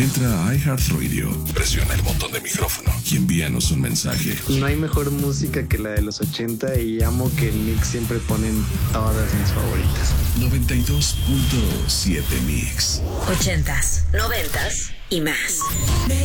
Entra a iHeartRadio, presiona el botón de micrófono y envíanos un mensaje. No hay mejor música que la de los 80 y amo que el Mix siempre ponen todas mis favoritas. 92.7 Mix. 80s, 90s y más.